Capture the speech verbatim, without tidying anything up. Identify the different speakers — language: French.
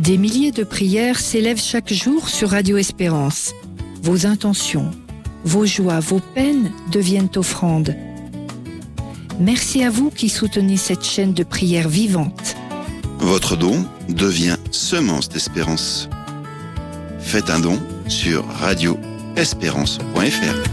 Speaker 1: Des milliers de prières s'élèvent chaque jour sur Radio Espérance. Vos intentions, vos joies, vos peines deviennent offrandes. Merci à vous qui soutenez cette chaîne de prières vivante.
Speaker 2: Votre don devient semence d'espérance. Faites un don sur radio espérance point f r.